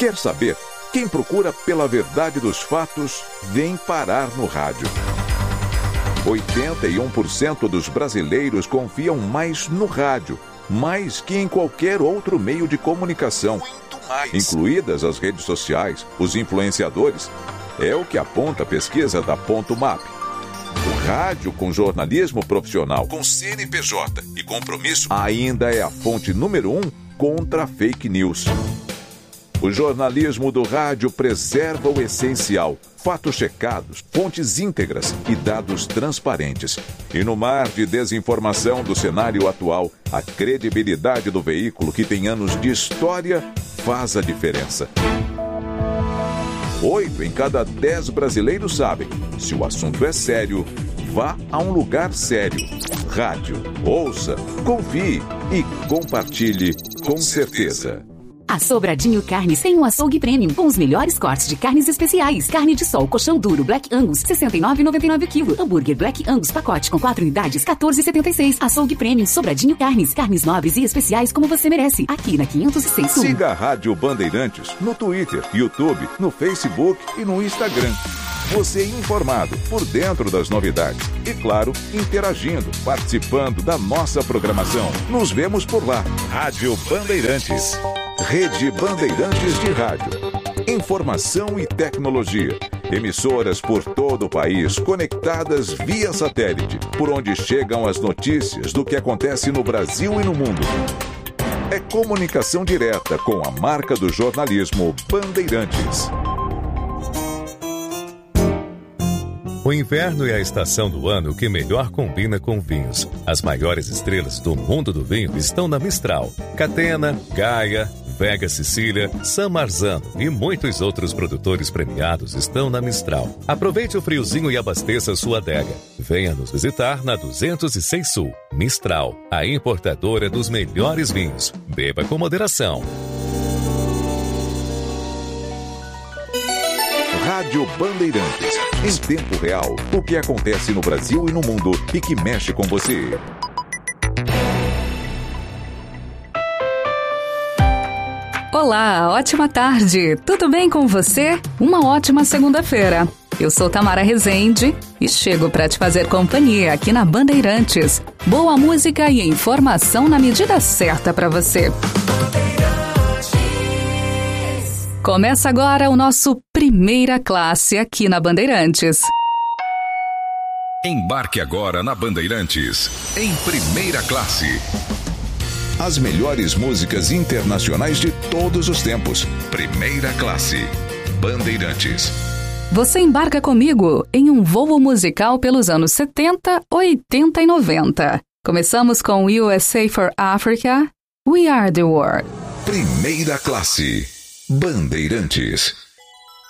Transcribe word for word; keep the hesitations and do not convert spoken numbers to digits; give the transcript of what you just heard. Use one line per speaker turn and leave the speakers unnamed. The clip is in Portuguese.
Quer saber? Quem procura pela verdade dos fatos vem parar no rádio. oitenta e um por cento dos brasileiros confiam mais no rádio, mais que em qualquer outro meio de comunicação, incluídas as redes sociais, os influenciadores. É o que aponta a pesquisa da Ponto Map. O rádio com jornalismo profissional, com C N P J e compromisso, ainda é a fonte número um contra a fake news. O jornalismo do rádio preserva o essencial, fatos checados, fontes íntegras e dados transparentes. E no mar de desinformação do cenário atual, a credibilidade do veículo que tem anos de história faz a diferença. Oito em cada dez brasileiros sabem, se o assunto é sério, vá a um lugar sério. Rádio, ouça, confie e compartilhe com certeza.
A Sobradinho Carnes tem um açougue premium com os melhores cortes de carnes especiais. Carne de sol, colchão duro, Black Angus, sessenta e nove reais e noventa e nove centavos quilo. Hambúrguer Black Angus, pacote com quatro unidades, quatorze reais e setenta e seis centavos. Açougue premium Sobradinho Carnes. Carnes nobres e especiais como você merece. Aqui na quinhentos e seis Sul.
Siga a Rádio Bandeirantes no Twitter, YouTube, no Facebook e no Instagram. Você informado, por dentro das novidades. E claro, interagindo, participando da nossa programação. Nos vemos por lá. Rádio Bandeirantes. Rede Bandeirantes de Rádio. Informação e tecnologia. Emissoras por todo o país, conectadas via satélite, por onde chegam as notícias do que acontece no Brasil e no mundo. É comunicação direta com a marca do jornalismo Bandeirantes.
O inverno é a estação do ano que melhor combina com vinhos. As maiores estrelas do mundo do vinho estão na Mistral. Catena, Gaia, Vega Sicília, San Marzano e muitos outros produtores premiados estão na Mistral. Aproveite o friozinho e abasteça sua adega. Venha nos visitar na duzentos e seis Sul. Mistral, a importadora dos melhores vinhos. Beba com moderação.
Rádio Bandeirantes. Em tempo real, o que acontece no Brasil e no mundo e que mexe com você.
Olá, ótima tarde. Tudo bem com você? Uma ótima segunda-feira. Eu sou Tamara Rezende e chego para te fazer companhia aqui na Bandeirantes. Boa música e informação na medida certa para você. Começa agora o nosso Primeira Classe aqui na Bandeirantes.
Embarque agora na Bandeirantes, em Primeira Classe.
As melhores músicas internacionais de todos os tempos. Primeira Classe. Bandeirantes.
Você embarca comigo em um voo musical pelos anos setenta, oitenta e noventa. Começamos com U S A for Africa, We Are the World.
Primeira Classe. Bandeirantes.